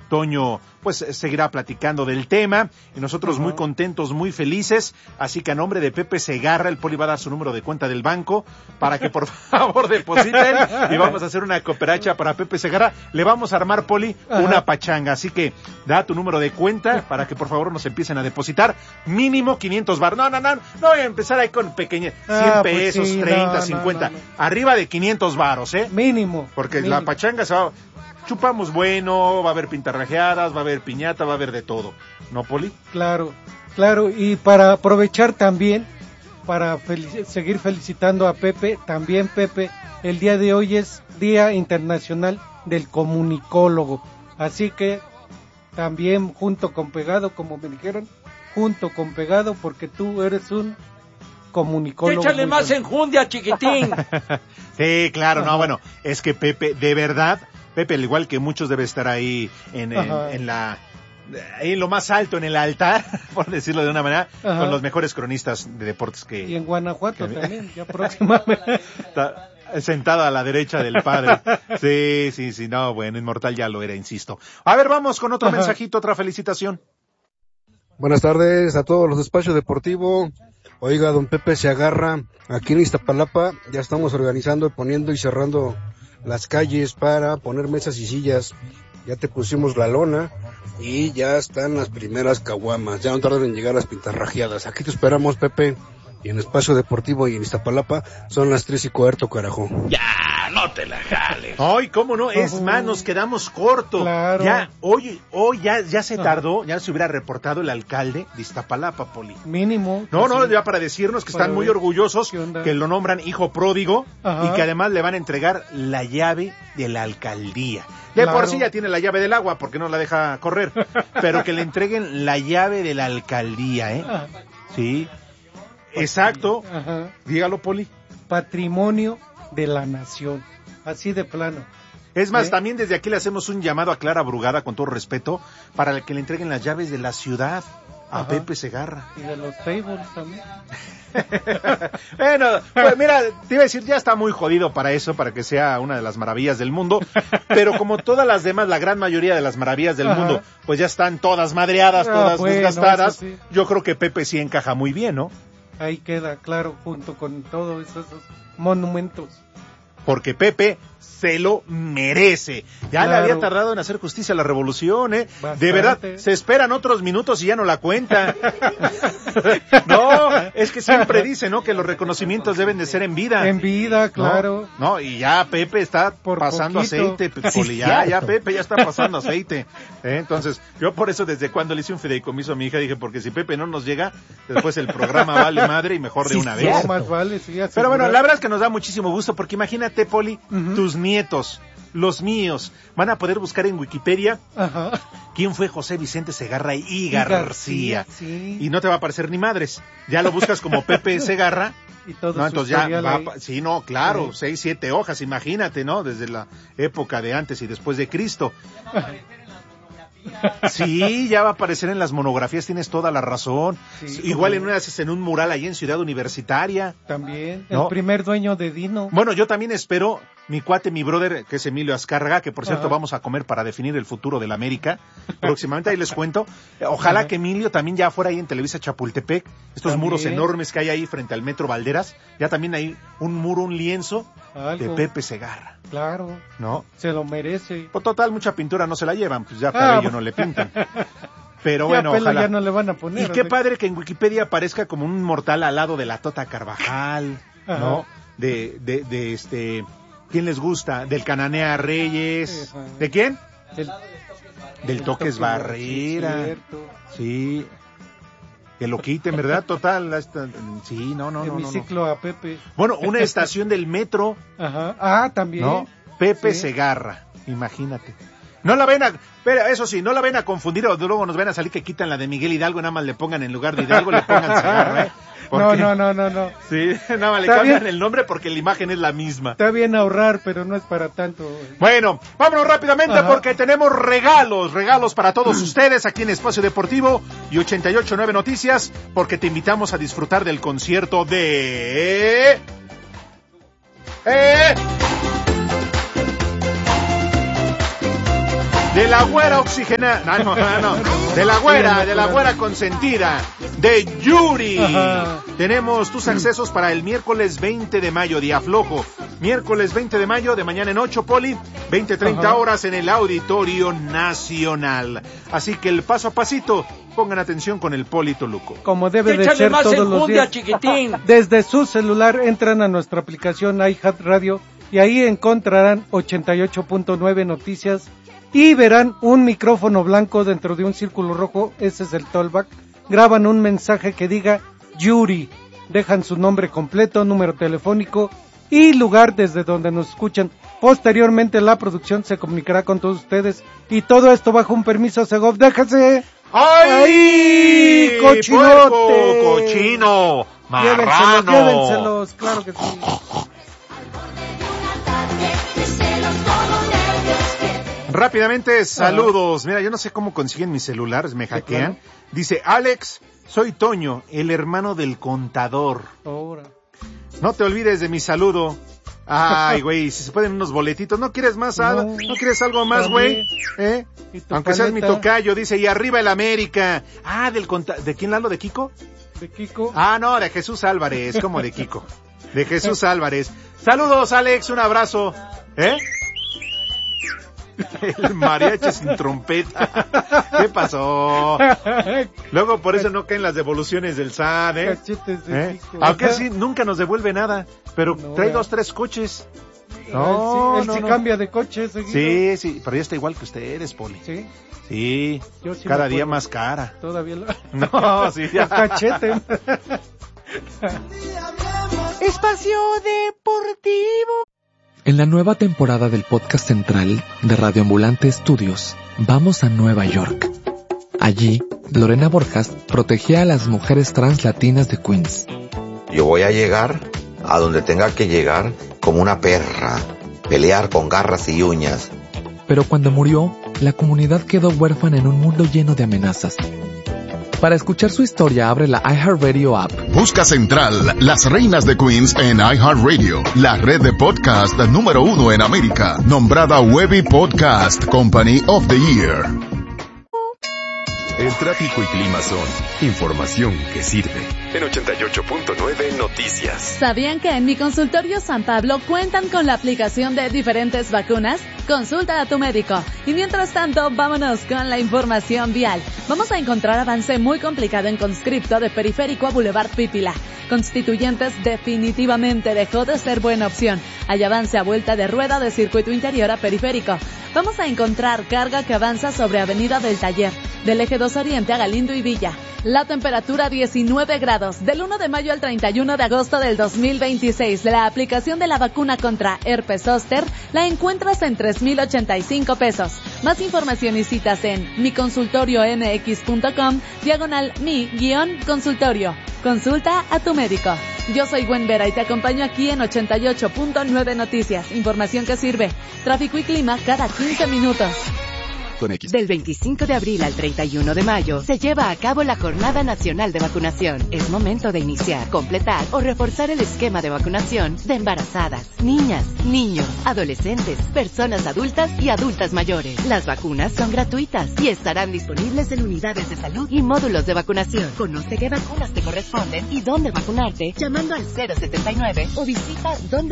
Toño pues seguirá platicando del tema y nosotros muy contentos, muy felices, así que a nombre de Pepe Segarra, el Poli va a dar su número de cuenta del banco para que por favor depositen y vamos a hacer una cooperacha para Pepe Segarra, le vamos a armar, Poli, una pachanga, así que da tu número de cuenta para que por favor nos empiecen a depositar mínimo 500 bar, no voy a empezar ahí con pequeña, 100 pesos, pues sí, 30, 50, arriba de 500 varos, mínimo, porque mínimo. La pachanga se va... Chupamos bueno, va a haber pintarrajeadas, va a haber piñata, va a haber de todo, ¿no, Poli? Claro, y para aprovechar también, para seguir felicitando a Pepe, también Pepe, el día de hoy es Día Internacional del Comunicólogo, así que también junto con pegado, como me dijeron, junto con pegado, porque tú eres un comunicólogo. Échale más enjundia, chiquitín. Sí, claro, no, bueno, es que Pepe, de verdad... Pepe, al igual que muchos, debe estar ahí en lo más alto, en el altar, por decirlo de una manera, con los mejores cronistas de deportes que... Y en Guanajuato también, ya próximamente. Está sentado a la derecha del padre. Sí, no, bueno, inmortal ya lo era, insisto. A ver, vamos con otro mensajito, otra felicitación. Buenas tardes a todos los espacios deportivos. Oiga, don Pepe Segarra, aquí en Iztapalapa ya estamos organizando, poniendo y cerrando las calles para poner mesas y sillas. Ya te pusimos la lona y ya están las primeras caguamas. Ya no tardan en llegar las pintarrajeadas. Aquí te esperamos, Pepe. Y en Espacio Deportivo y en Iztapalapa son las 3:15, carajo. Ya, no te la jales. Ay, cómo no, es más, nos quedamos corto. Claro. Ya, hoy ya se tardó, ya se hubiera reportado el alcalde de Iztapalapa, Poli. Mínimo. No, ya para decirnos que están muy orgullosos, que lo nombran hijo pródigo y que además le van a entregar la llave de la alcaldía. De por sí ya tiene la llave del agua porque no la deja correr, pero que le entreguen la llave de la alcaldía, Sí. Exacto. Dígalo, Poli. Patrimonio de la nación. Así de plano. Es más, también desde aquí le hacemos un llamado a Clara Brugada, con todo respeto, para que le entreguen las llaves de la ciudad a Pepe Segarra. Y de los tables también. Bueno, pues mira, te iba a decir, ya está muy jodido para eso, para que sea una de las maravillas del mundo, pero como todas las demás, la gran mayoría de las maravillas del mundo, pues ya están todas madreadas, todas desgastadas, sí. Yo creo que Pepe sí encaja muy bien, ¿no? Ahí queda claro, junto con todos esos monumentos. Porque Pepe se lo merece. Ya le había tardado en hacer justicia a la revolución, Bastante. De verdad, se esperan otros minutos y ya no la cuenta. No, es que siempre dice, ¿no? Que los reconocimientos deben de ser en vida. En vida, claro. No, y ya Pepe está pasando aceite, Poli, ya Pepe ya está pasando aceite. Entonces, yo por eso desde cuando le hice un fideicomiso a mi hija, dije, porque si Pepe no nos llega, después el programa vale madre y mejor de una vez. No, más vale, Pero bueno, la verdad es que nos da muchísimo gusto, porque imagínate, Poli, tus nietos, los míos, van a poder buscar en Wikipedia quién fue José Vicente Segarra y García. Sí. Y no te va a aparecer ni madres. Ya lo buscas como Pepe Segarra. Y todo no, entonces ya va, sí, no, claro, 6, 7 hojas, imagínate, ¿no? Desde la época de antes y después de Cristo. Sí, ya va a aparecer en las monografías, tienes toda la razón. Sí, igual en un mural ahí en Ciudad Universitaria. También, ¿no? El primer dueño de Dino. Bueno, yo también espero, mi cuate, mi brother, que es Emilio Azcárraga, que por cierto vamos a comer para definir el futuro de la América próximamente, ahí les cuento. Ojalá que Emilio también ya fuera ahí en Televisa Chapultepec, estos muros enormes que hay ahí frente al Metro Valderas, ya también hay un muro, un lienzo de Pepe Segarra. Claro, ¿no? Se lo merece. Por total, mucha pintura no se la llevan, pues ya cabello no le pintan. Pero bueno, ojalá. Ya no le van a poner. Y qué padre que en Wikipedia aparezca como un mortal al lado de la Tota Carvajal, ¿no? De ¿quién les gusta? Del Cananea Reyes. ¿De quién? Del Toques Barrera. Sí. Que lo quiten, ¿verdad? Total, sí, no. Hemiciclo a Pepe. Bueno, una estación del metro. También. ¿No? Pepe Segarra, imagínate. No la ven pero eso sí, no la ven a confundir, o luego nos ven a salir que quitan la de Miguel Hidalgo, nada más le pongan en lugar de Hidalgo, le pongan Segarra, No. Sí, nada más le cambian el nombre porque la imagen es la misma. Está bien ahorrar, pero no es para tanto. Bueno, vámonos rápidamente porque tenemos regalos para todos ustedes aquí en Espacio Deportivo y 88.9 Noticias, porque te invitamos a disfrutar del concierto de... de la güera oxigenada, de la güera consentida, de Yuri. Ajá. Tenemos tus accesos para el miércoles 20 de mayo, día flojo. Miércoles 20 de mayo, de mañana en 8, Poli, 20:30 horas en el Auditorio Nacional. Así que el paso a pasito, pongan atención con el Poli Toluco. Como debe de Échale ser más todos los enjundia, días. chiquitín. Desde su celular entran a nuestra aplicación iHeart Radio y ahí encontrarán 88.9 noticias y verán un micrófono blanco dentro de un círculo rojo, ese es el tollback. Graban un mensaje que diga Yuri, dejan su nombre completo, número telefónico y lugar desde donde nos escuchan. Posteriormente la producción se comunicará con todos ustedes y todo esto bajo un permiso Segov. ¡Déjese! ¡Ay! ¡Cochinote! ¡Puerco, cochino! ¡Marrano! Llévenselos, claro que sí. Rápidamente, saludos. Mira, yo no sé cómo consiguen mis celulares, me hackean. claro. Dice, Alex, soy Toño, el hermano del contador. Ahora. No te olvides de mi saludo. Ay, güey, si se pueden unos boletitos. ¿No quieres más algo? ¿No quieres algo más, güey? ¿Eh? ¿Y tu Aunque seas mi paleta? tocayo, dice, y arriba el América. Ah, ¿de quién, Lalo? ¿De Kiko? De Kiko. Ah, no, de Jesús Álvarez, como de Kiko. De Jesús Álvarez. Saludos, Alex, un abrazo. ¿Eh? El mariachi sin trompeta. ¿Qué pasó? Luego por eso no caen las devoluciones del SAT, ¿eh? Cachetes de Kiko. Aunque sí, nunca nos devuelve nada. Pero No, trae ¿verdad? 2-3 coches. Él sí cambia de coche seguido. Sí, sí, pero ya está igual que ustedes, Poli. Sí, Sí, yo sí cada me día acuerdo. más cara. Todavía lo... No, sí, ya. El cachete. Espacio Deportivo. En la nueva temporada del podcast central de Radio Ambulante Estudios, vamos a Nueva York. Allí, Lorena Borjas protegía a las mujeres trans latinas de Queens. Yo voy a llegar a donde tenga que llegar como una perra, pelear con garras y uñas. Pero cuando murió, la comunidad quedó huérfana en un mundo lleno de amenazas. Para escuchar su historia, abre la iHeartRadio app. Busca Central, las reinas de Queens en iHeartRadio, la red de podcast número 1 en América, nombrada Webby Podcast Company of the Year. El tráfico y clima son información que sirve. En 88.9 Noticias. ¿Sabían que en Mi Consultorio San Pablo cuentan con la aplicación de diferentes vacunas? Consulta a tu médico. Y mientras tanto, vámonos con la información vial. Vamos a encontrar avance muy complicado en conscripto de Periférico a Boulevard Pípila. Constituyentes definitivamente dejó de ser buena opción. Hay avance a vuelta de rueda de circuito interior a Periférico. Vamos a encontrar carga que avanza sobre Avenida del Taller, del Eje 2 Oriente a Galindo y Villa. La temperatura 19 grados, del 1 de mayo al 31 de agosto del 2026. La aplicación de la vacuna contra herpes zóster la encuentras en 3,085 pesos. Más información y citas en miconsultorionx.com/mi-consultorio. Consulta a tu médico. Yo soy Gwen Vera y te acompaño aquí en 88.9 Noticias. Información que sirve. Tráfico y clima cada 15 minutos. Del 25 de abril al 31 de mayo se lleva a cabo la Jornada Nacional de Vacunación. Es momento de iniciar, completar o reforzar el esquema de vacunación de embarazadas, niñas, niños, adolescentes, personas adultas y adultas mayores. Las vacunas son gratuitas y estarán disponibles en unidades de salud y módulos de vacunación. Conoce qué vacunas te corresponden y dónde vacunarte llamando al 079 o visita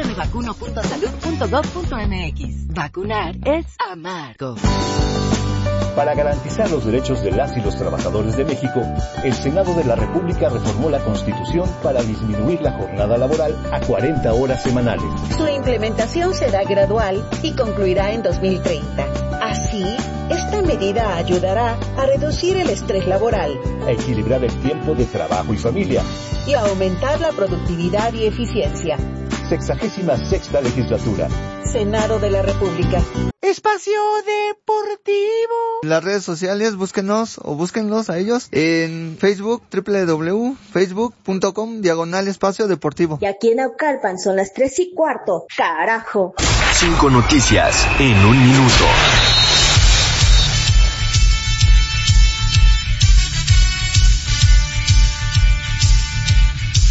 dondemevacuno.salud.gov.mx. Vacunar es amar. Para garantizar los derechos de las y los trabajadores de México, el Senado de la República reformó la Constitución para disminuir la jornada laboral a 40 horas semanales. Su implementación será gradual y concluirá en 2030. Así, esta medida ayudará a reducir el estrés laboral, a equilibrar el tiempo de trabajo y familia y a aumentar la productividad y eficiencia. 66ª Legislatura. Senado de la República. Espacio Deportivo. En las redes sociales, búsquenlos o búsquenlos a ellos en Facebook, www.facebook.com/espacio deportivo. Y aquí en Naucalpan son las 3:15, carajo. 5 noticias en un minuto.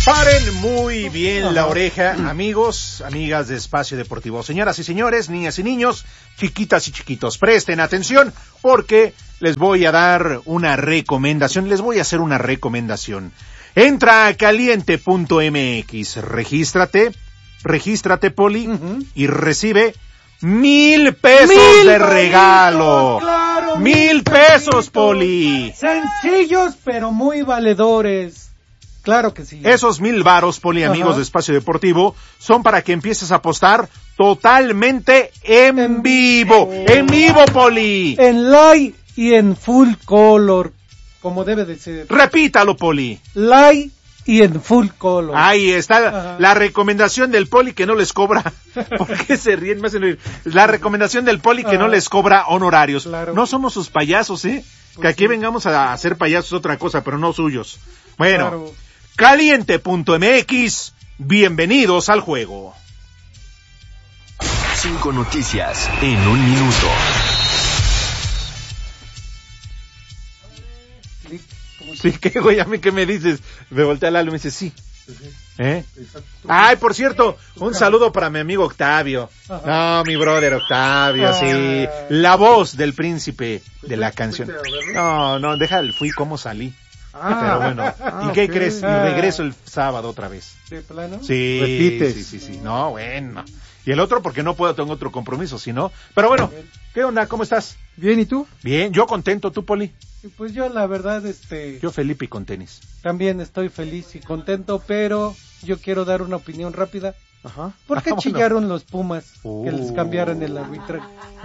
Paren muy bien la oreja, amigos, amigas de Espacio Deportivo. Señoras y señores, niñas y niños, chiquitas y chiquitos, presten atención porque les voy a dar una recomendación, les voy a hacer una recomendación. Entra a caliente.mx, regístrate, Poli, y recibe 1,000 pesos de regalo. Claro, 1,000 pesos, Poli. Sencillos, pero muy valedores. Claro que sí. Esos 1,000 varos, Poli, amigos de Espacio Deportivo, son para que empieces a apostar totalmente en vivo. En vivo, Poli. En live y en full color, como debe de ser. Repítalo, Poli. Live y en full color. Ahí está la recomendación del Poli que no les cobra. ¿Por qué se ríen? Me hacen reír. La recomendación del Poli que no les cobra honorarios. Claro. No somos sus payasos, ¿eh? Pues que aquí vengamos a hacer payasos otra cosa, pero no suyos. Bueno. Claro. Caliente.mx, bienvenidos al juego. 5 noticias en 1 minuto. Sí, ¿qué güey? ¿A mí qué me dices? Me voltea al alma y me dice, sí. Ay, por cierto, un saludo para mi amigo Octavio. No, mi brother Octavio, sí. La voz del príncipe de la canción. No, deja el fui como salí. Pero bueno, ¿y qué crees? Y regreso el sábado otra vez. ¿De plano? Sí. ¿Repites? Sí. No, bueno. Y el otro porque no puedo, tengo otro compromiso, si no. Pero bueno, ¿qué onda? ¿Cómo estás? Bien, ¿y tú? Bien, yo contento, ¿tú, Poli? Pues yo la verdad, Yo Felipe y con tenis. También estoy feliz y contento, pero yo quiero dar una opinión rápida. Ajá. ¿Por qué chillaron los Pumas que les cambiaran el árbitro?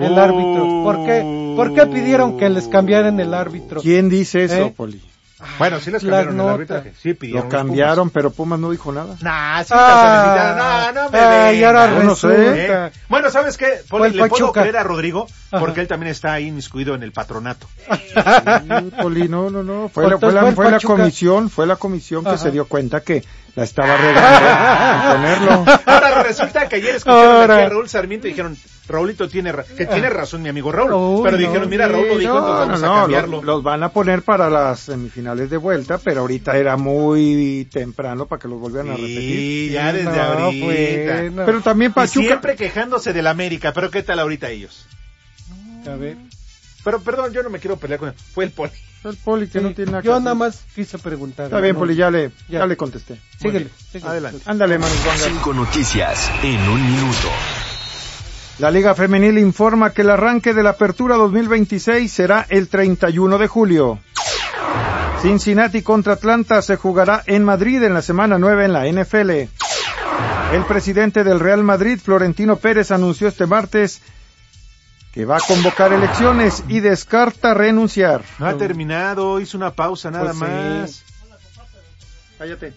¿Por qué pidieron que les cambiaran el árbitro? ¿Quién dice eso, Poli? Bueno, sí les cambiaron el arbitraje. Sí, lo cambiaron, pero Pumas no dijo nada. Nah, sí no me vengas. No sé. Bueno, ¿sabes qué? Poli, le puedo creer a Rodrigo, porque él también está ahí inmiscuido en el patronato. Sí, Poli, no. Fue la comisión que se dio cuenta que la estaba regando en ponerlo. Ahora resulta que ayer escucharon aquí a Raúl Sarmiento y dijeron, Raulito tiene razón mi amigo Raúl, pero dijeron, mira, Raúl lo dijo, entonces vamos a cambiarlo. Los van a poner para las semifinales de vuelta, pero ahorita era muy temprano para que los volvieran a repetir. Sí, ya desde ahorita. Bueno. Pero también Pachuca. Y siempre quejándose del América, pero ¿qué tal ahorita ellos? A ver. Pero perdón, yo no me quiero pelear con él. Fue el Poli. El Poli que no tiene nada que Yo hacer. nada más quise preguntar. Está bien, Poli, ya le contesté. Síguele. Adelante. Ándale, Manu Juan. 5 noticias en 1 minuto. La Liga Femenil informa que el arranque de la Apertura 2026 será el 31 de julio. Cincinnati contra Atlanta se jugará en Madrid en la semana 9 en la NFL. El presidente del Real Madrid, Florentino Pérez, anunció este martes que va a convocar elecciones y descarta renunciar. No ha terminado, hizo una pausa nada más. Sí. Cállate.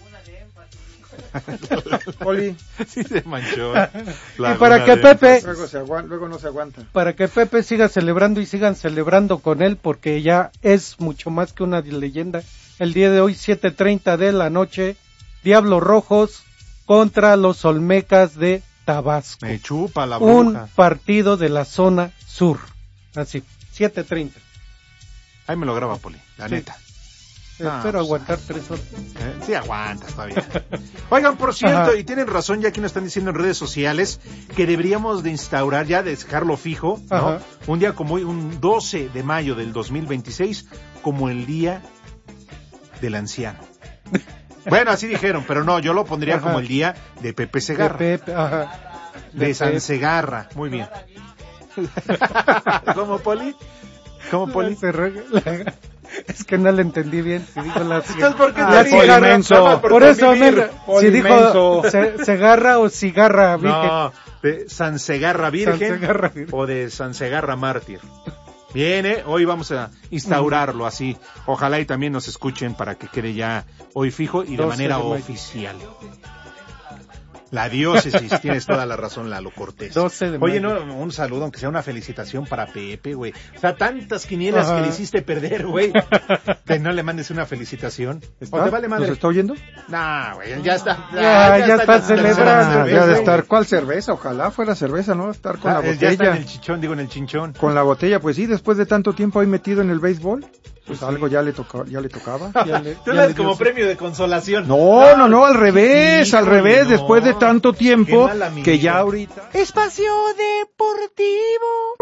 Poli. Sí se manchó. Y para que Pepe luego no se aguanta. Para que Pepe siga celebrando y sigan celebrando con él, porque ya es mucho más que una leyenda. El día de hoy, 7:30 de la noche, Diablos Rojos contra los Olmecas de Tabasco. Me chupa la bruja. Un partido de la zona sur. Así, 7:30. Ahí me lo graba, Poli, la neta. Espero aguantar 3 horas. Sí, aguantas todavía. Oigan, por cierto, y tienen razón, ya aquí nos están diciendo en redes sociales que deberíamos de instaurar, ya de dejarlo fijo, ¿no? Un día como hoy, un 12 de mayo del 2026, como el día del anciano. Bueno, así dijeron, pero no, yo lo pondría como el día de Pepe Segarra. De San Segarra, muy bien. ¿Cómo, Poli? ¿Cómo, Poli? Es que no le entendí bien. Si dijo la por eso, si dijo Segarra o Cigarra Virgen. No, de San Segarra Virgen o de San Segarra Mártir. Bien, hoy vamos a instaurarlo así. Ojalá y también nos escuchen para que quede ya hoy fijo y de manera oficial. La diócesis, tienes toda la razón, Lalo Cortés. 12 de Oye, mayo. no, un saludo, aunque sea una felicitación para Pepe, güey. O sea, tantas quinielas que le hiciste perder, güey. Que no le mandes una felicitación. ¿Está? ¿O te vale madre? ¿Nos está oyendo? Nah, güey, ya está. Ya está celebrando. Ya de estar, ¿cuál cerveza? Ojalá fuera cerveza, ¿no? Estar con la botella. Ya está en el chichón, en el chinchón. Con la botella, pues sí, después de tanto tiempo ahí metido en el béisbol. Pues algo ya le tocaba. Tú le das como premio de consolación. No, al revés, híjole, al revés, no. después de tanto tiempo que ya ahorita. Espacio Deportivo.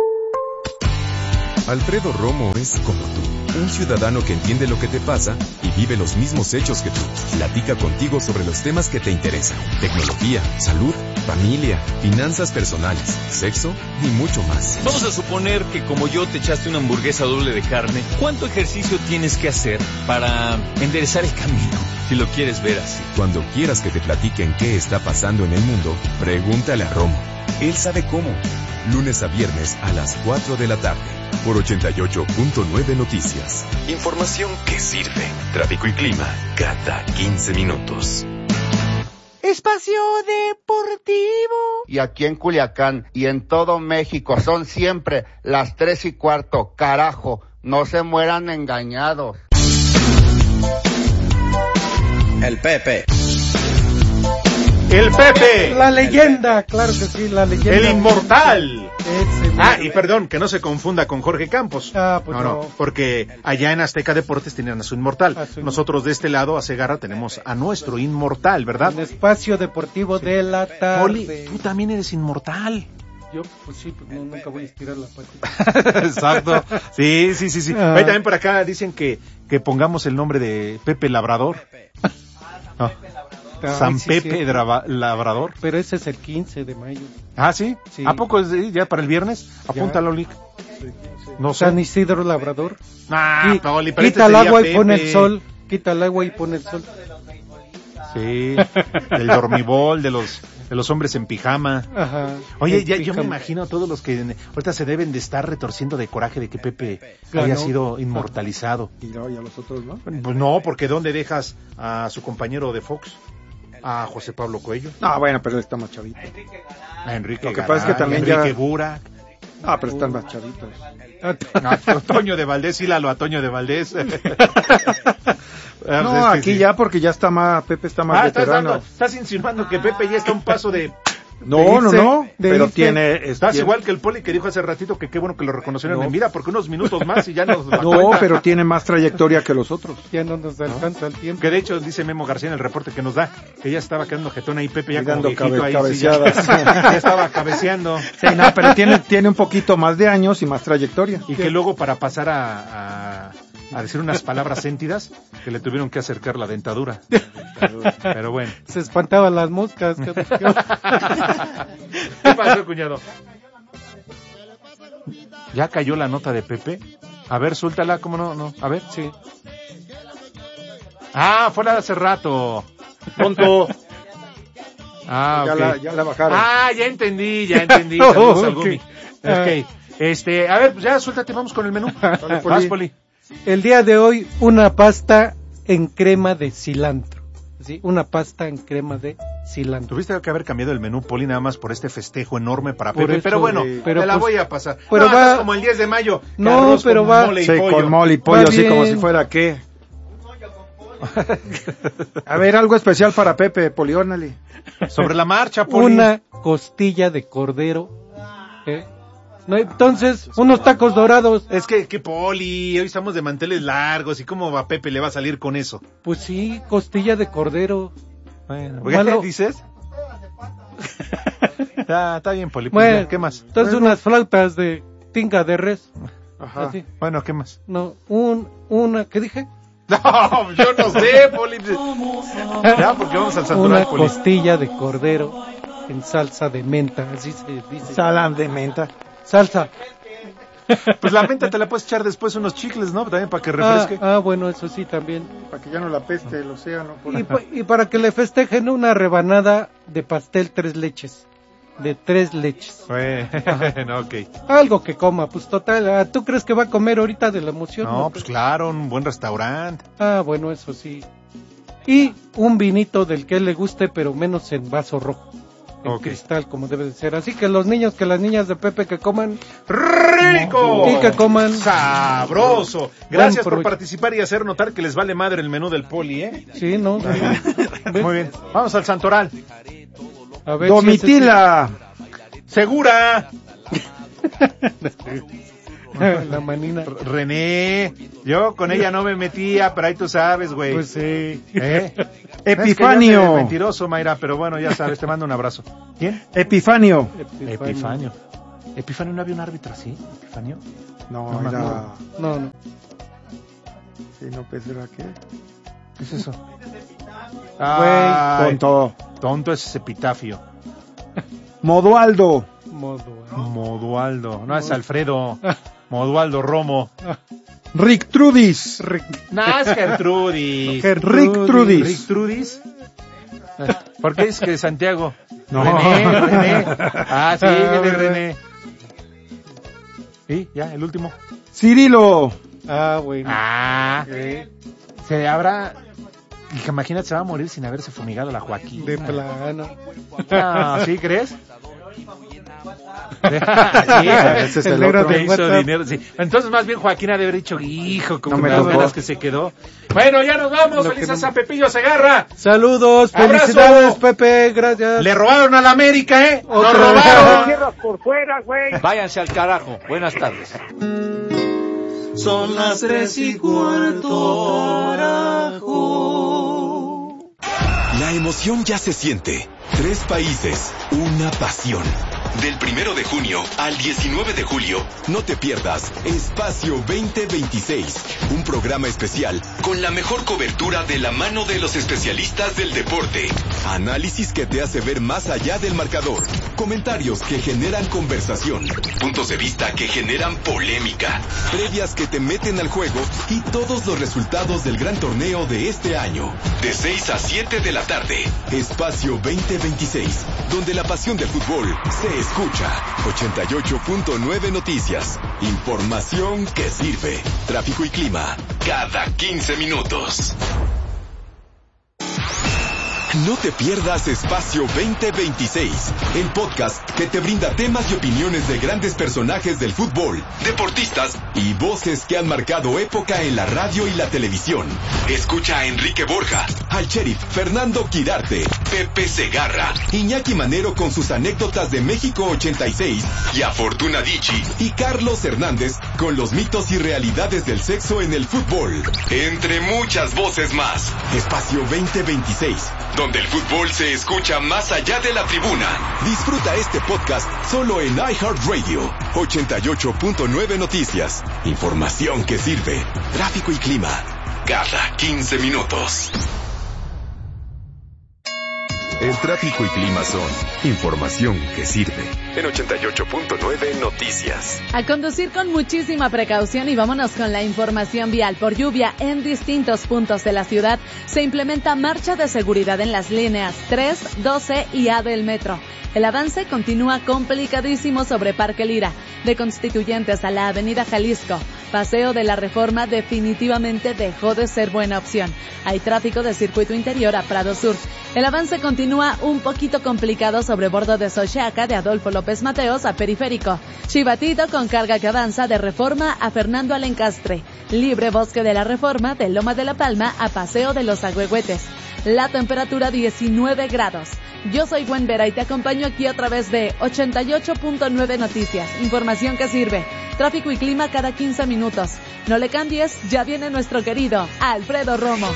Alfredo Romo es como tú, un ciudadano que entiende lo que te pasa y vive los mismos hechos que tú. Platica contigo sobre los temas que te interesan: tecnología, salud, familia, finanzas personales, sexo y mucho más. Vamos a suponer que como yo te echaste una hamburguesa doble de carne. ¿Cuánto ejercicio tienes que hacer para enderezar el camino? Si lo quieres ver así. Cuando quieras que te platiquen qué está pasando en el mundo, pregúntale a Romo. Él sabe cómo. Lunes a viernes a las 4 de la tarde. Por 88.9 Noticias. Información que sirve. Tráfico y clima cada 15 minutos. Espacio Deportivo. Y aquí en Culiacán y en todo México son siempre las 3:15. Carajo, no se mueran engañados. El Pepe. El Pepe. La leyenda, claro que sí, la leyenda. El inmortal. Ese, y perdón, que no se confunda con Jorge Campos. Pues no, porque allá en Azteca Deportes tenían a su inmortal. Nosotros de este lado, a Segarra, tenemos a nuestro inmortal, ¿verdad? El espacio deportivo de la tarde. Poli, tú también eres inmortal. Yo, pues sí, pues nunca voy a estirar la patita. Exacto. Sí. Ahí también por acá dicen que pongamos el nombre de Pepe Labrador. No. San Pepe Labrador. Pero ese es el 15 de mayo. Ah, ¿sí? Sí. ¿A poco es ya para el viernes? Apúntalo, Lick. No sé. San Isidro Labrador. Poli, pero quita el agua y pone el sol. Quita el agua y pone el sol. Sí, del dormibol, de los hombres en pijama. Ajá. Oye, yo me imagino a todos los que ahorita se deben de estar retorciendo de coraje de que Pepe haya sido inmortalizado. Y a los otros, ¿no? Pues no, porque ¿dónde dejas a su compañero de Fox? A José Pablo Coello. Bueno, pero él está más chavito. A Enrique Lo que Garay, pasa es que también Enrique Burak. Pero están más chavitos. A Toño de Valdés, sílalo a Toño de Valdés. No, aquí sí. Ya porque ya está más, Pepe está más veterano. Estás insinuando que Pepe ya está a un paso de... No, pero tiene... Estás igual que el Poli que dijo hace ratito que qué bueno que lo reconocieron en vida, porque unos minutos más y ya nos... pero tiene más trayectoria que los otros. Ya no nos alcanza el tiempo. Que de hecho dice Memo García en el reporte que nos da, que ya estaba quedando jetón ahí Pepe, ya como viejito ahí. Cabeceadas. Ya estaba cabeceando. Sí, pero tiene un poquito más de años y más trayectoria. Y que luego para pasar a decir unas palabras séntidas que le tuvieron que acercar la dentadura. Pero bueno. Se espantaban las moscas. ¿Qué pasó, cuñado? ¿Ya cayó la nota de Pepe? A ver, suéltala, ¿cómo no? A ver, sí. Fue la de hace rato. Tonto. Okay. Ya la bajaron. Ya entendí. Saludos al Gumi. Okay. A ver, pues ya suéltate, vamos con el menú. Vas, Poli. El día de hoy, una pasta en crema de cilantro. Sí, una pasta en crema de cilantro. Tuviste que haber cambiado el menú, Poli, nada más por este festejo enorme para Pepe. Pero bueno, te la voy a pasar. Pero va como el 10 de mayo. No, pero va. Mole y pollo. Con mole y pollo, así como si fuera qué. A ver, algo especial para Pepe, Poli, órale. Sobre la marcha, Poli. Una costilla de cordero. No, entonces, unos tacos dorados. Es que Poli, hoy estamos de manteles largos, ¿y cómo a Pepe le va a salir con eso? Pues sí, costilla de cordero. Bueno, ¿qué dices? Está bien, Poli. Bueno, ¿qué más? Entonces unas flautas de tinga de res. Ajá. Así. Bueno, ¿qué más? No, una, ¿qué dije? No, yo no sé, Poli. Ya, porque vamos al santoral, Poli. Una costilla de cordero en salsa de menta, así se dice. Salsa de menta. Salsa. Pues la menta te la puedes echar después unos chicles, ¿no? También para que refresque. Bueno, eso sí también. Para que ya no la peste el océano. Y para que le festejen una rebanada de pastel 3 leches. De 3 leches. Bueno, ok. Algo que coma, pues total. ¿Tú crees que va a comer ahorita de la emoción? No, pues claro, un buen restaurante. Bueno, eso sí. Y un vinito del que le guste, pero menos en vaso rojo. En cristal, como debe de ser. Así que los niños, que las niñas de Pepe que coman rico y que coman sabroso. Gracias por participar y hacer notar que les vale madre el menú del Poli, ¿eh? Sí, ¿no? Muy bien. Vamos al santoral. A ver, Domitila. Segura. La manina. René, yo con ella no me metía, pero ahí tú sabes, güey. Pues sí. Epifanio. Es que mentiroso, Mayra, pero bueno, ya sabes, te mando un abrazo. ¿Quién? Epifanio. Epifanio. ¿Epifanio no había un árbitro así? ¿Epifanio? No, No, era... No. Sí, no, pues era qué. ¿Qué es eso? Güey, tonto. Tonto es Epitafio. Modualdo. Modualdo. No, es Alfredo. Modualdo Romo. Rick Trudis. No, es Gertrudis. Rick Trudis. Rick Trudis. ¿Por qué es que Santiago? No. René. Ah, sí, René. Y ya, el último. Cirilo. Bueno. Se habrá... Imagínate, se va a morir sin haberse fumigado la Joaquín. De plano. ¿Sí crees? Sí, ese es el otro. Te hizo dinero, sí. Entonces más bien Joaquín ha de haber dicho, hijo, como no me las velas que se quedó. Bueno, ya nos vamos. Felices a Pepillo Segarra. Saludos, ¡abrazo! Felicidades, Pepe, gracias. Le robaron a la América, ¿eh? Otra ¡Nos vez. robaron! Cierras por fuera, güey. Váyanse al carajo. Buenas tardes. Son las 3:15, carajo. La emoción ya se siente. 3 países, una pasión. Del 1 de junio al 19 de julio, no te pierdas Espacio 2026, un programa especial con la mejor cobertura de la mano de los especialistas del deporte. Análisis que te hace ver más allá del marcador, comentarios que generan conversación, puntos de vista que generan polémica, previas que te meten al juego y todos los resultados del gran torneo de este año. De 6 a 7 de la tarde, Espacio 2026, donde la pasión del fútbol se escucha. 88.9 Noticias. Información que sirve. Tráfico y clima cada 15 minutos. No te pierdas Espacio 2026, el podcast que te brinda temas y opiniones de grandes personajes del fútbol, deportistas y voces que han marcado época en la radio y la televisión. Escucha a Enrique Borja, al sheriff Fernando Quirarte, Pepe Segarra, Iñaki Manero con sus anécdotas de México 86 y a Fortuna Dicci y Carlos Hernández con los mitos y realidades del sexo en el fútbol. Entre muchas voces más. Espacio 2026, donde el fútbol se escucha más allá de la tribuna. Disfruta este podcast solo en iHeartRadio. 88.9 Noticias. Información que sirve. Tráfico y clima cada 15 minutos. El tráfico y clima son información que sirve. En 88.9 Noticias. A conducir con muchísima precaución y vámonos con la información vial. Por lluvia en distintos puntos de la ciudad se implementa marcha de seguridad en las líneas 3, 12 y A del metro. El avance continúa complicadísimo sobre Parque Lira, de Constituyentes a la Avenida Jalisco. Paseo de la Reforma definitivamente dejó de ser buena opción. Hay tráfico de circuito interior a Prado Sur. El avance continúa un poquito complicado sobre bordo de Xochiaca de Adolfo López Mateos a Periférico. Chivatito con carga que avanza de Reforma a Fernando Alencastre. Libre Bosque de la Reforma de Loma de la Palma a Paseo de los Agüehuetes. La temperatura 19 grados. Yo soy Gwen Vera y te acompaño aquí a través de 88.9 Noticias. Información que sirve. Tráfico y clima cada 15 minutos. No le cambies, ya viene nuestro querido Alfredo Romo.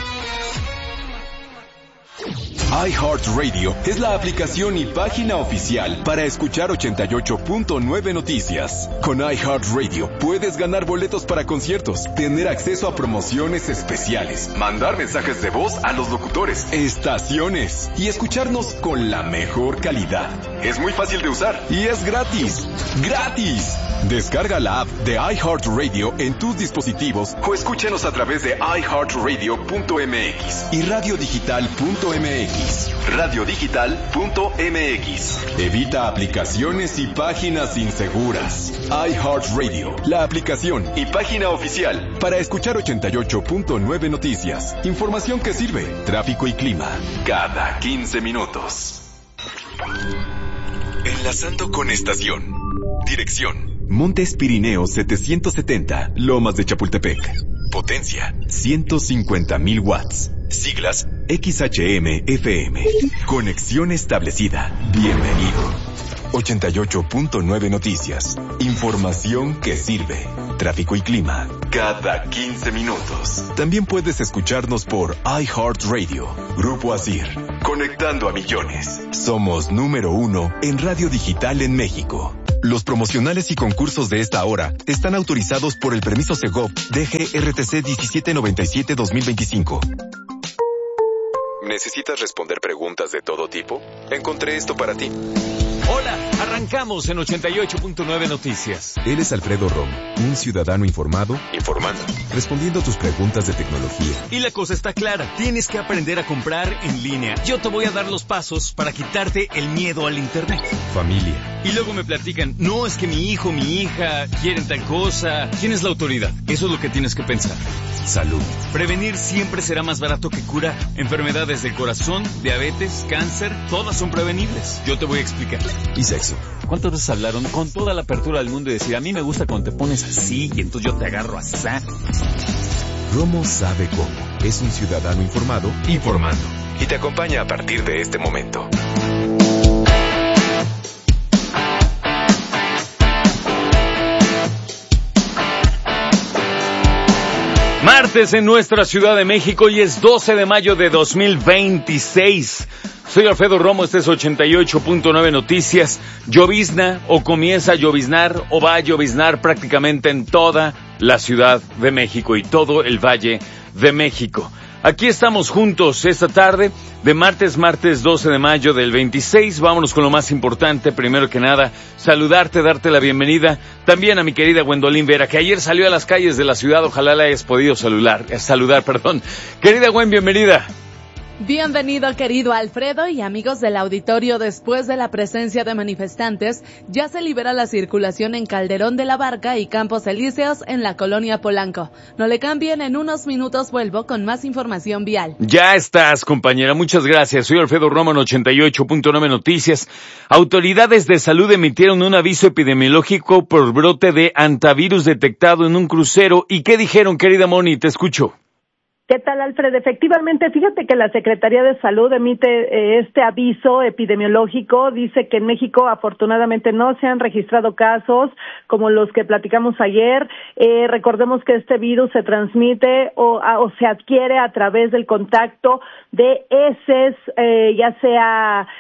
iHeartRadio es la aplicación y página oficial para escuchar 88.9 Noticias. Con iHeartRadio puedes ganar boletos para conciertos, tener acceso a promociones especiales, mandar mensajes de voz a los locutores, estaciones y escucharnos con la mejor calidad. Es muy fácil de usar y es gratis. ¡Gratis! Descarga la app de iHeartRadio en tus dispositivos o escúchanos a través de iHeartRadio.mx y radiodigital.mx. Radiodigital.mx. Evita aplicaciones y páginas inseguras. iHeartRadio, la aplicación y página oficial para escuchar 88.9 Noticias. Información que sirve. Tráfico y clima cada 15 minutos. Enlazando con estación. Dirección: Montes Pirineos 770, Lomas de Chapultepec. Potencia: 150,000 watts. Siglas: XHM-FM. Conexión establecida. Bienvenido. 88.9 Noticias. Información que sirve. tráfico y clima cada 15 minutos. También puedes escucharnos por iHeartRadio, Grupo Asir, conectando a millones. Somos número 1 en radio digital en México. Los promocionales y concursos de esta hora están autorizados por el permiso Segov DGRTC 1797-2025. ¿Necesitas responder preguntas de todo tipo? Encontré esto para ti. Hola, arrancamos en 88.9 Noticias. Él es Alfredo Romo, un ciudadano informado, informando, respondiendo a tus preguntas de tecnología. Y la cosa está clara, tienes que aprender a comprar en línea. Yo te voy a dar los pasos para quitarte el miedo al internet. Familia. Y luego me platican, no, es que mi hijo, mi hija quieren tal cosa. ¿Quién es la autoridad? Eso es lo que tienes que pensar. Salud. Prevenir siempre será más barato que curar. Enfermedades del corazón, diabetes, cáncer, todas son prevenibles. Yo te voy a explicar. Y sexo. ¿Cuántas veces hablaron con toda la apertura del mundo y decir, a mí me gusta cuando te pones así y entonces yo te agarro así? Romo sabe cómo. Es un ciudadano informado, informando. Y te acompaña a partir de este momento. Martes en nuestra Ciudad de México y es 12 de mayo de 2026. Soy Alfredo Romo, este es 88.9 Noticias. Llovizna o comienza a lloviznar o va a lloviznar prácticamente en toda la Ciudad de México y todo el Valle de México. Aquí estamos juntos esta tarde de martes 12 de mayo del 26. Vámonos con lo más importante. Primero que nada, saludarte, darte la bienvenida también a mi querida Gwendolyn Vera, que ayer salió a las calles de la ciudad. Ojalá la hayas podido saludar. Querida Gwen, bienvenida. Bienvenido, querido Alfredo y amigos del auditorio. Después de la presencia de manifestantes, ya se libera la circulación en Calderón de la Barca y Campos Elíseos en la colonia Polanco. No le cambien, en unos minutos vuelvo con más información vial. Ya estás, compañera, muchas gracias. Soy Alfredo Romo en 88.9 Noticias. Autoridades de salud emitieron un aviso epidemiológico por brote de hantavirus detectado en un crucero. ¿Y qué dijeron, querida Moni? Te escucho. ¿Qué tal, Alfred? Efectivamente, fíjate que la Secretaría de Salud emite este aviso epidemiológico. Dice que en México afortunadamente no se han registrado casos como los que platicamos ayer. Recordemos que este virus se transmite o se adquiere a través del contacto de heces, ya sea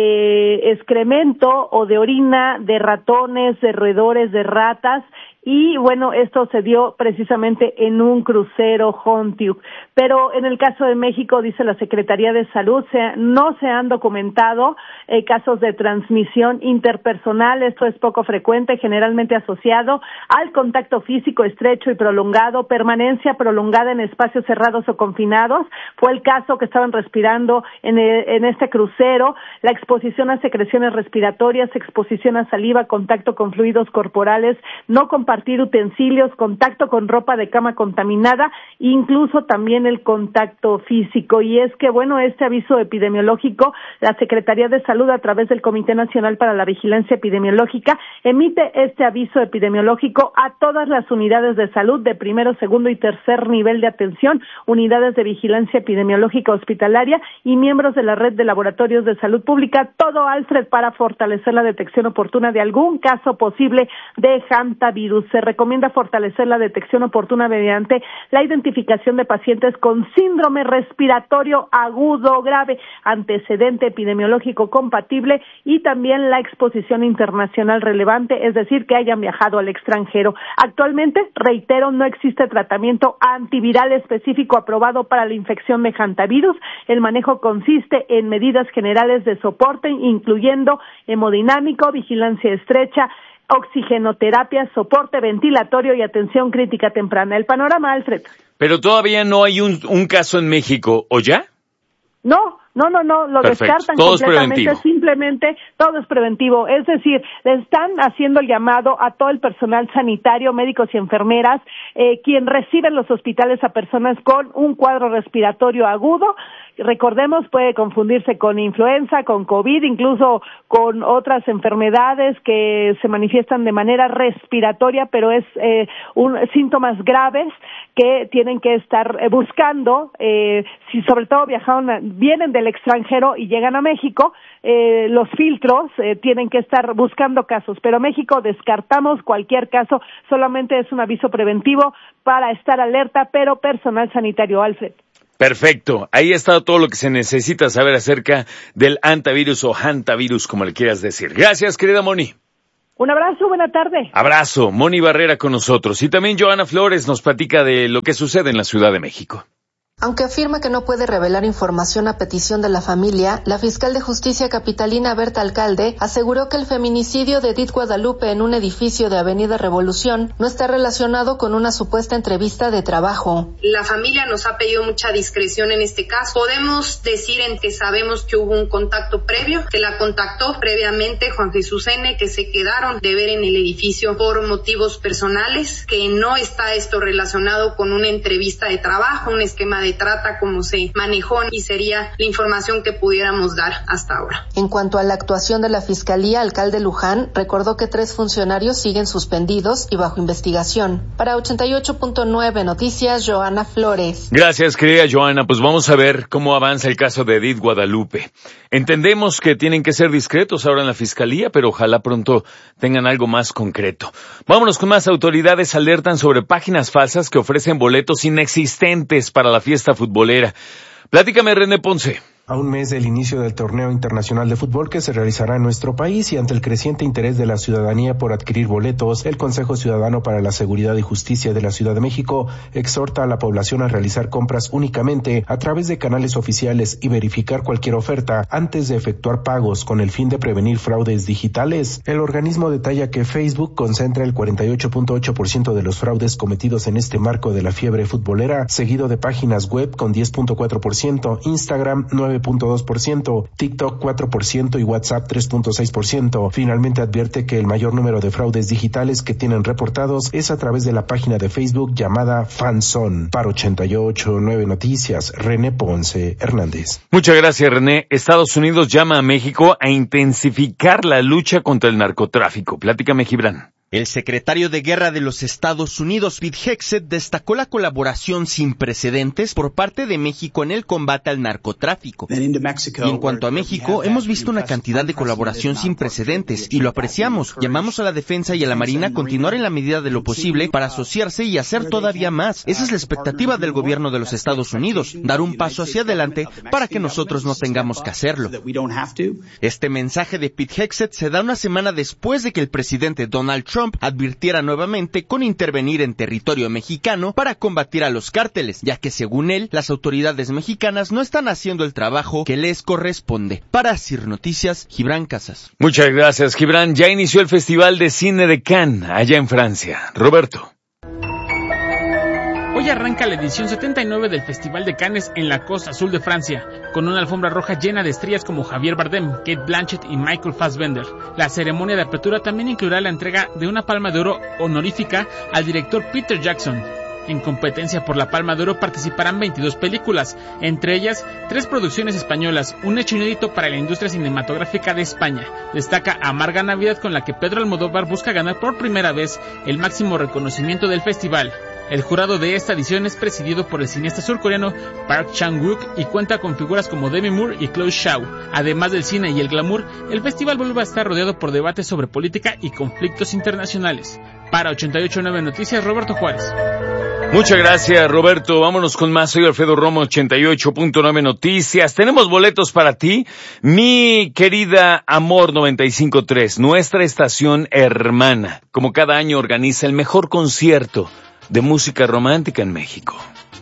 de excremento o de orina, de ratones, de roedores, de ratas. Y bueno, esto se dio precisamente en un crucero Honteuc. Pero en el caso de México, dice la Secretaría de Salud, no se han documentado casos de transmisión interpersonal. Esto es poco frecuente, generalmente asociado al contacto físico estrecho y prolongado, permanencia prolongada en espacios cerrados o confinados. Fue el caso que estaban respirando en este crucero. La exposición a secreciones respiratorias, exposición a saliva, contacto con fluidos corporales, no compartir utensilios, contacto con ropa de cama contaminada, incluso también el contacto físico. Y es que, bueno, este aviso epidemiológico, la Secretaría de Salud, a través del Comité Nacional para la Vigilancia Epidemiológica, emite este aviso epidemiológico a todas las unidades de salud de primero, segundo y tercer nivel de atención, unidades de vigilancia epidemiológica hospitalaria y miembros de la red de laboratorios de salud pública, todo, Alfred, para fortalecer la detección oportuna de algún caso posible de hantavirus. Se recomienda fortalecer la detección oportuna mediante la identificación de pacientes con síndrome respiratorio agudo grave, antecedente epidemiológico compatible y también la exposición internacional relevante, es decir, que hayan viajado al extranjero. Actualmente, reitero, no existe tratamiento antiviral específico aprobado para la infección de hantavirus. El manejo consiste en medidas generales de soporte, incluyendo hemodinámico, vigilancia estrecha, oxigenoterapia, soporte ventilatorio y atención crítica temprana. El panorama, Alfred. Pero todavía no hay un caso en México, ¿o ya? No, lo Perfecto. descartan Todo completamente, simplemente todo es preventivo, es decir, le están haciendo el llamado a todo el personal sanitario, médicos y enfermeras, quien recibe en los hospitales a personas con un cuadro respiratorio agudo. Recordemos, puede confundirse con influenza, con COVID, incluso con otras enfermedades que se manifiestan de manera respiratoria, pero es síntomas graves. que tienen que estar buscando, si sobre todo vienen del extranjero y llegan a México, los filtros tienen que estar buscando casos, pero México descartamos cualquier caso, solamente es un aviso preventivo para estar alerta, pero personal sanitario, Alfred. Perfecto, ahí está todo lo que se necesita saber acerca del hantavirus o hantavirus, como le quieras decir. Gracias, querida Moni. Un abrazo, buena tarde. Abrazo, Moni Barrera con nosotros. Y también Joana Flores nos platica de lo que sucede en la Ciudad de México. Aunque afirma que no puede revelar información a petición de la familia, la fiscal de justicia capitalina Berta Alcalde aseguró que el feminicidio de Edith Guadalupe en un edificio de Avenida Revolución no está relacionado con una supuesta entrevista de trabajo. La familia nos ha pedido mucha discreción en este caso. Podemos decir en que sabemos que hubo un contacto previo, que la contactó previamente Juan Jesús N., que se quedaron de ver en el edificio por motivos personales, que no está esto relacionado con una entrevista de trabajo, un esquema de trata como se manejó, y sería la información que pudiéramos dar hasta ahora. En cuanto a la actuación de la Fiscalía, alcalde Luján recordó que 3 funcionarios siguen suspendidos y bajo investigación. Para 88.9 Noticias, Joana Flores. Gracias, querida Joana. Pues vamos a ver cómo avanza el caso de Edith Guadalupe. Entendemos que tienen que ser discretos ahora en la Fiscalía, pero ojalá pronto tengan algo más concreto. Vámonos con más. Autoridades alertan sobre páginas falsas que ofrecen boletos inexistentes para la fiesta futbolera. Platícame, René Ponce. A un mes del inicio del torneo internacional de fútbol que se realizará en nuestro país y ante el creciente interés de la ciudadanía por adquirir boletos, el Consejo Ciudadano para la Seguridad y Justicia de la Ciudad de México exhorta a la población a realizar compras únicamente a través de canales oficiales y verificar cualquier oferta antes de efectuar pagos con el fin de prevenir fraudes digitales. El organismo detalla que Facebook concentra el 48.8% de los fraudes cometidos en este marco de la fiebre futbolera, seguido de páginas web con 10.4%, Instagram 9.2%, TikTok 4% y WhatsApp 3.6%. Finalmente advierte que el mayor número de fraudes digitales que tienen reportados es a través de la página de Facebook llamada Fanzone. Para 88.9 Noticias, René Ponce Hernández. Muchas gracias, René. Estados Unidos llama a México a intensificar la lucha contra el narcotráfico. Platícame, Gibran. El secretario de Guerra de los Estados Unidos, Pete Hegseth, destacó la colaboración sin precedentes por parte de México en el combate al narcotráfico. Y en cuanto a México, hemos visto una cantidad de colaboración sin precedentes y lo apreciamos. Llamamos a la defensa y a la Marina a continuar en la medida de lo posible para asociarse y hacer todavía más. Esa es la expectativa del gobierno de los Estados Unidos, dar un paso hacia adelante para que nosotros no tengamos que hacerlo. Este mensaje de Pete Hegseth se da una semana después de que el presidente Donald Trump advirtiera nuevamente con intervenir en territorio mexicano para combatir a los cárteles, ya que según él, las autoridades mexicanas no están haciendo el trabajo que les corresponde. Para CIR Noticias, Gibran Casas. Muchas gracias, Gibran. Ya inició el Festival de Cine de Cannes, allá en Francia. Roberto. Hoy arranca la edición 79 del Festival de Cannes en la Costa Azul de Francia, con una alfombra roja llena de estrellas como Javier Bardem, Kate Blanchett y Michael Fassbender. La ceremonia de apertura también incluirá la entrega de una Palma de Oro honorífica al director Peter Jackson. En competencia por la Palma de Oro participarán 22 películas, entre ellas 3 producciones españolas, un hecho inédito para la industria cinematográfica de España. Destaca Amarga Navidad, con la que Pedro Almodóvar busca ganar por primera vez el máximo reconocimiento del festival. El jurado de esta edición es presidido por el cineasta surcoreano Park Chan-wook y cuenta con figuras como Demi Moore y Chloe Zhao. Además del cine y el glamour, el festival vuelve a estar rodeado por debates sobre política y conflictos internacionales. Para 88.9 Noticias, Roberto Juárez. Muchas gracias, Roberto. Vámonos con más. Soy Alfredo Romo, 88.9 Noticias. Tenemos boletos para ti, mi querida Amor 95.3, nuestra estación hermana. Como cada año organiza el mejor concierto de música romántica en México,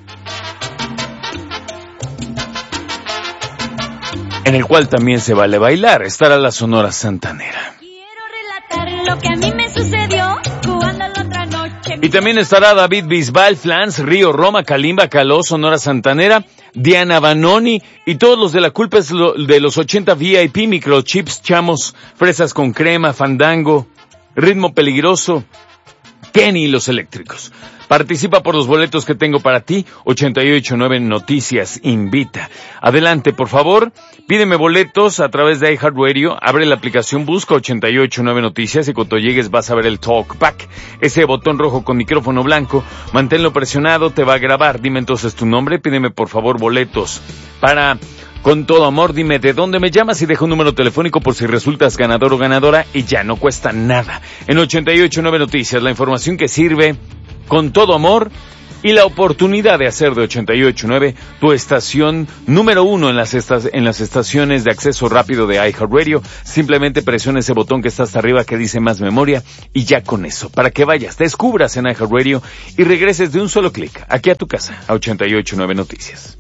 en el cual también se vale bailar. Estará la Sonora Santanera. Quiero relatar lo que a mí me sucedió jugando la otra noche. Y también estará David Bisbal, Flans, Río, Roma, Kalimba, Caló, Sonora Santanera, Diana Banoni y todos los de La Culpa es de los 80 VIP, Microchips, Chamos, Fresas con Crema, Fandango, Ritmo Peligroso, Kenny y los Eléctricos. Participa por los boletos que tengo para ti. 88.9 Noticias invita. Adelante, por favor. Pídeme boletos a través de iHeartRadio. Abre la aplicación, busca 88.9 Noticias y cuando llegues vas a ver el Talkback. Ese botón rojo con micrófono blanco. Manténlo presionado, te va a grabar. Dime entonces tu nombre. Pídeme, por favor, boletos para... Con todo amor, dime de dónde me llamas y deja un número telefónico por si resultas ganador o ganadora y ya no cuesta nada. En 88.9 Noticias, la información que sirve con todo amor y la oportunidad de hacer de 88.9 tu estación número 1 en las estaciones de acceso rápido de iHeartRadio. Simplemente presiona ese botón que está hasta arriba que dice más memoria y ya con eso, para que vayas, descubras en iHeartRadio y regreses de un solo clic aquí a tu casa, a 88.9 Noticias.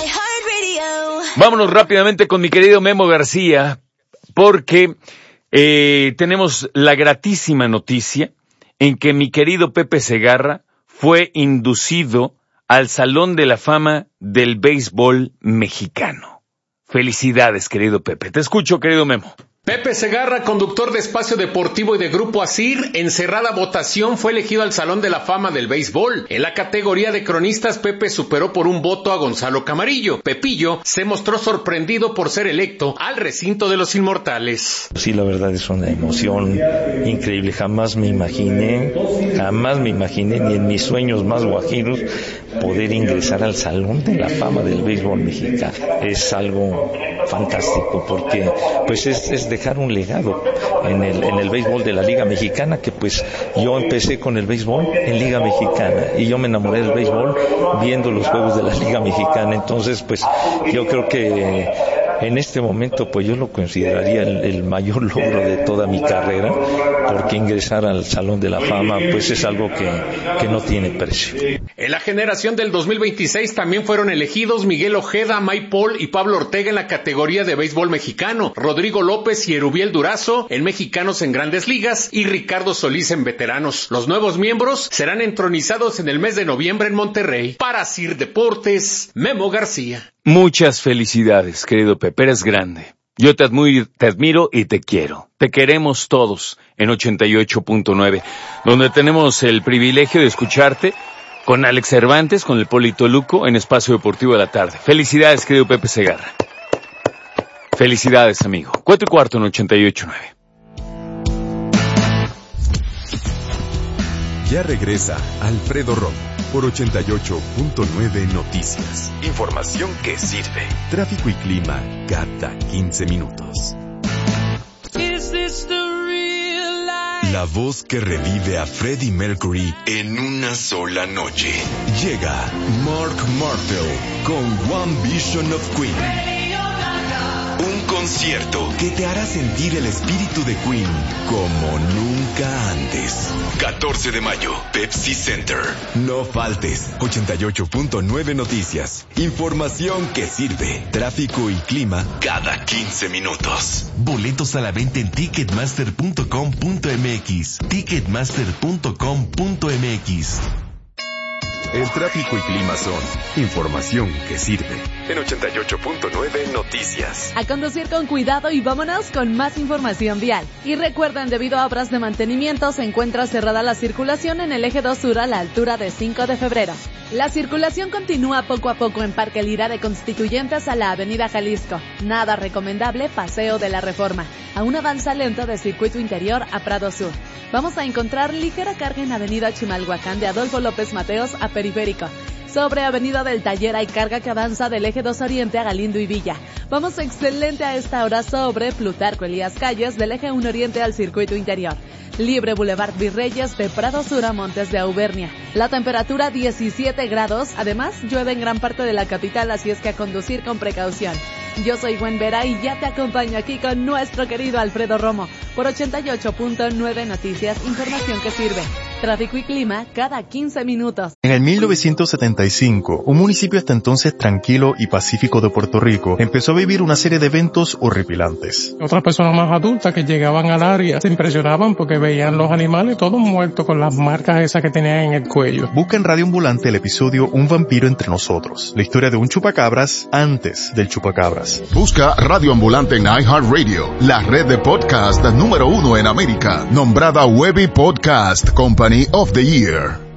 Vámonos rápidamente con mi querido Memo García, porque tenemos la gratísima noticia en que mi querido Pepe Segarra fue inducido al Salón de la Fama del Béisbol Mexicano. Felicidades, querido Pepe. Te escucho, querido Memo. Pepe Segarra, conductor de Espacio Deportivo y de Grupo ASIR, en cerrada votación fue elegido al Salón de la Fama del Béisbol. En la categoría de cronistas, Pepe superó por un voto a Gonzalo Camarillo. Pepillo se mostró sorprendido por ser electo al recinto de los inmortales. Sí, la verdad es una emoción increíble. Jamás me imaginé, ni en mis sueños más guajiros, poder ingresar al Salón de la Fama del Béisbol Mexicano. Es algo fantástico porque pues es dejar un legado en el béisbol de la Liga Mexicana, que pues yo empecé con el béisbol en Liga Mexicana y yo me enamoré del béisbol viendo los juegos de la Liga Mexicana. Entonces pues yo creo que en este momento pues yo lo consideraría el mayor logro de toda mi carrera, porque ingresar al Salón de la Fama pues es algo que no tiene precio. En la generación del 2026 también fueron elegidos Miguel Ojeda, Mike Paul y Pablo Ortega en la categoría de béisbol mexicano, Rodrigo López y Erubiel Durazo en mexicanos en grandes ligas y Ricardo Solís en veteranos. Los nuevos miembros serán entronizados en el mes de noviembre en Monterrey. Para ASIR Deportes, Memo García. Muchas felicidades, querido Pepe, eres grande. Yo te admiro y te quiero. Te queremos todos en 88.9, donde tenemos el privilegio de escucharte con Alex Cervantes, con el Polito Luco, en Espacio Deportivo de la Tarde. Felicidades, querido Pepe Segarra. Felicidades, amigo. 4:15 en 88.9. Ya regresa Alfredo Romo por 88.9 Noticias. Información que sirve. Tráfico y clima cada 15 minutos. La voz que revive a Freddie Mercury en una sola noche. Llega Mark Martel con One Vision of Queen. Un concierto que te hará sentir el espíritu de Queen como nunca antes. 14 de mayo, Pepsi Center. No faltes. 88.9 Noticias. Información que sirve. Tráfico y clima cada 15 minutos. Boletos a la venta en ticketmaster.com.mx. Ticketmaster.com.mx. El tráfico y clima son información que sirve. En 88.9 Noticias. A conducir con cuidado y vámonos con más información vial. Y recuerden, debido a obras de mantenimiento, se encuentra cerrada la circulación en el eje 2 sur a la altura de 5 de febrero. La circulación continúa poco a poco en Parque Lira de Constituyentes a la Avenida Jalisco. Nada recomendable, Paseo de la Reforma. Aún avanza lento de Circuito Interior a Prado Sur. Vamos a encontrar ligera carga en Avenida Chimalhuacán de Adolfo López Mateos a Periférico. Sobre Avenida del Taller hay carga que avanza del eje 2 Oriente a Galindo y Villa. Vamos excelente a esta hora sobre Plutarco Elías Calles del eje 1 Oriente al Circuito Interior. Libre Boulevard Virreyes de Prado Sur a Montes de Auvernia. La temperatura 17 grados, además llueve en gran parte de la capital, así es que a conducir con precaución. Yo soy Gwen Vera y ya te acompaño aquí con nuestro querido Alfredo Romo por 88.9 Noticias, información que sirve. Tráfico y clima cada 15 minutos. En el 1975, un municipio hasta entonces tranquilo y pacífico de Puerto Rico empezó a vivir una serie de eventos horripilantes. Otras personas más adultas que llegaban al área se impresionaban porque veían los animales todos muertos con las marcas esas que tenían en el cuello. Busca en Radio Ambulante el episodio Un vampiro entre nosotros, la historia de un chupacabras antes del chupacabras. Busca Radio Ambulante en iHeartRadio, la red de podcast número 1 en América, nombrada Webby Podcast Company. Company of the Year.